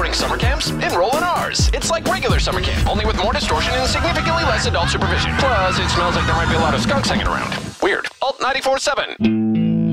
Exploring summer camps? Enroll in ours. It's like regular summer camp, only with more distortion and significantly less adult supervision. Plus, it smells like there might be a lot of skunks hanging around. Weird. Alt 94.7.